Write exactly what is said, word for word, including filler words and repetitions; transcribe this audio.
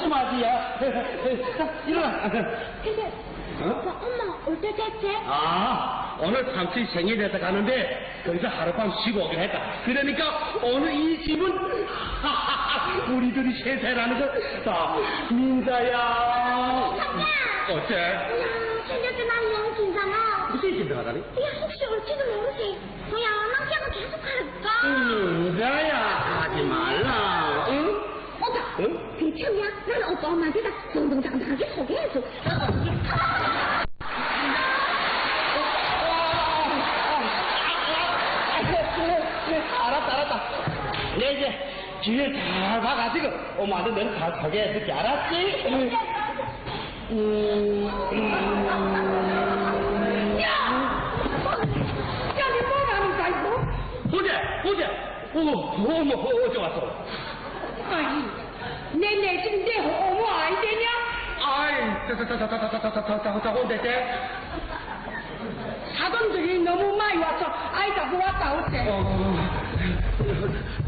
맞이야. 자, 일어나. 근데 어? 엄마 올 때 됐지? 아, 오늘 삼촌 생일에서 가는데 거기서 하룻밤 쉬고 오기로 했다. 그러니까 오늘 이 집은 우리 둘이 세세라는 거. 자, 민자야. 어째? 야, 생겼을 난 너무 긴장아. 무슨 긴장하다니? 야, 혹시 올지도 모르지. 뭐야, 난 그냥 계속 할까? 민자야, 하지 말라. 응? 오빠, 응? 괜찮냐? 난 오빠 엄마한테다 정정당당하게 소개해줘. 알았다, 알았다. 내 이제 뒤에 잘 봐가지고 엄마한테 너는 잘 소개해줄게. 알았지? 음, 음. 야! 야, 니 뭐라는 거야, 이거? 보자, 보자. 어머, 어머, 어제 왔어. 아니, 내 내신 내 어머 아이 되냐? 아이, 자, 자, 자, 자, 자, 자, 자, 자, 자, 자, 온대, 쟤. 사돈들이 너무 많이 와서 아이가 보았다 어째? 어,